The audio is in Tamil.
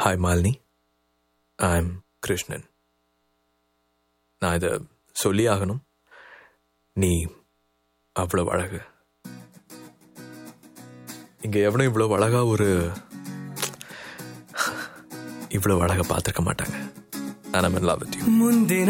Hi Malini, I am Krishnan. நான் இதை சொல்லி ஆகணும். நீ அவ்வளவு அழகு. இங்க எவனும் இவ்வளவு அழகா இவ்வளவு அழகா பார்த்திருக்க மாட்டாங்க. And I'm in love with you.